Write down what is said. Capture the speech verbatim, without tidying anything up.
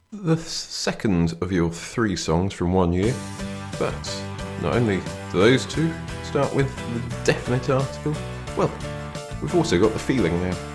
The second of your three songs from one year, but not only do those two start with the definite article, well, we've also got the feeling now.